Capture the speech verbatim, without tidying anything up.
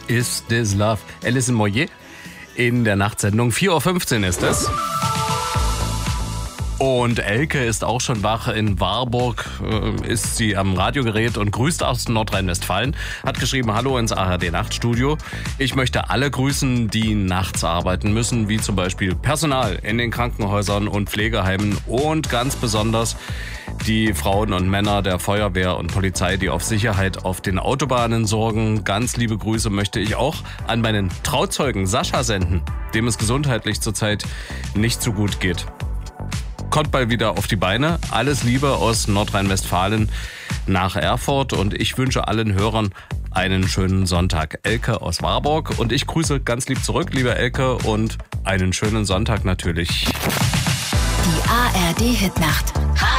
Is This Love? Alison Moyet in der Nachtsendung. vier Uhr fünfzehn ist es. Und Elke ist auch schon wach. In Warburg äh, ist sie am Radiogerät und grüßt aus Nordrhein-Westfalen. Hat geschrieben, hallo ins A R D-Nachtstudio. Ich möchte alle grüßen, die nachts arbeiten müssen, wie zum Beispiel Personal in den Krankenhäusern und Pflegeheimen und ganz besonders die Frauen und Männer der Feuerwehr und Polizei, die auf Sicherheit auf den Autobahnen sorgen. Ganz liebe Grüße möchte ich auch an meinen Trauzeugen Sascha senden, dem es gesundheitlich zurzeit nicht so gut geht. Kommt bald wieder auf die Beine. Alles Liebe aus Nordrhein-Westfalen nach Erfurt und ich wünsche allen Hörern einen schönen Sonntag. Elke aus Warburg und ich grüße ganz lieb zurück, liebe Elke, und einen schönen Sonntag natürlich. Die A R D-Hitnacht.